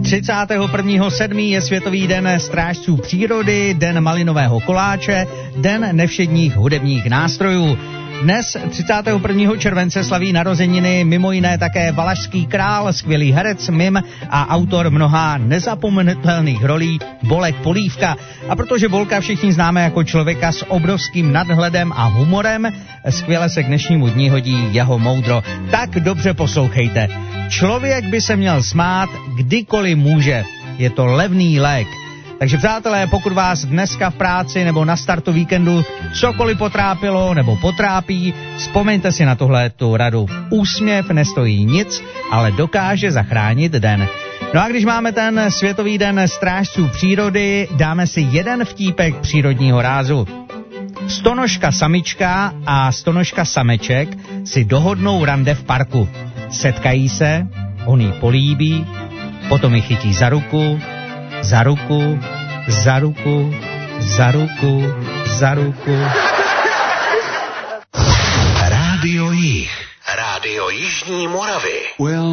31.7. je Světový den strážců přírody, den malinového koláče, den nevšedních hudebních nástrojů. Dnes, 31. července, slaví narozeniny mimo jiné také valašský král, skvělý herec, mim a autor mnoha nezapomenutelných rolí Bolek Polívka. A protože Bolka všichni známe jako člověka s obrovským nadhledem a humorem, skvěle se k dnešnímu dni hodí jeho moudro. Tak dobře poslouchejte. Člověk by se měl smát, kdykoliv může. Je to levný lék. Takže přátelé, pokud vás dneska v práci nebo na startu víkendu cokoliv potrápilo nebo potrápí, vzpomeňte si na tuhletu radu. Úsměv nestojí nic, ale dokáže zachránit den. No a když máme ten Světový den strážců přírody, dáme si jeden vtípek přírodního rázu. Stonožka samička a stonožka sameček si dohodnou rande v parku. Setkají se, on jí políbí, potom ji chytí za ruku, za ruku, za ruku, za ruku, za ruku. Rádio Jih. Rádio Jižní Moravy.